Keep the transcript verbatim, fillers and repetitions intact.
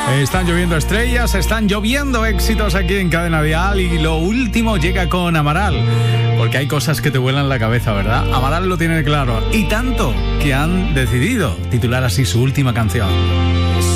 Están lloviendo estrellas, están lloviendo éxitos aquí en Cadena Dial y lo último llega con Amaral, porque hay cosas que te vuelan la cabeza, ¿verdad? Amaral lo tiene claro y tanto que han decidido titular así su última canción.